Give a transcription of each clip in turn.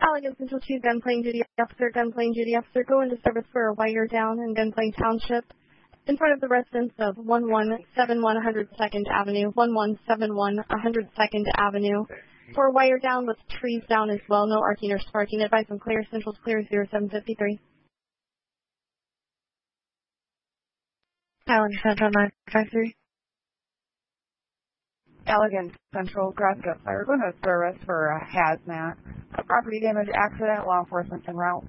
Allegan Central 2, Gunplane Duty Officer, go into service for a wire down in Gunplane Township in front of the residence of 1171 102nd Avenue, 1171 102nd Avenue. For a wire down with trees down as well, no arcing or sparking. Advise on clear, Central's clear 0753. Allegan Central 953. Allegan Central, Glasgow Fire, going to service for a hazmat, a property damage accident, law enforcement en route.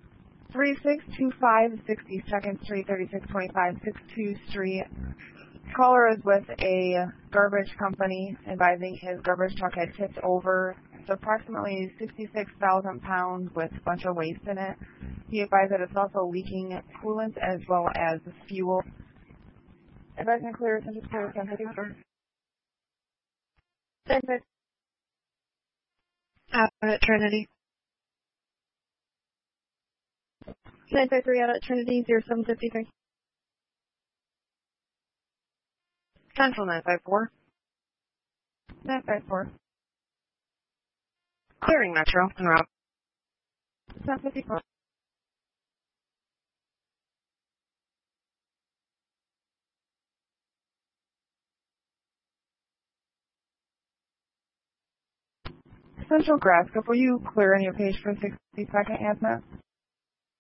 3625 62nd Street, 3625 62nd Street. Caller is with a garbage company, advising his garbage truck had tipped over. It's approximately 66,000 pounds with a bunch of waste in it. He advised that it's also leaking coolant as well as fuel. Advising clear, Central Clear, 1051. Out at Trinity. 953 out at Trinity, 0753. Central 954. 954. Clearing Metro en route. 1054. Central Grascup, will you clear on your page for 60-second hazmat?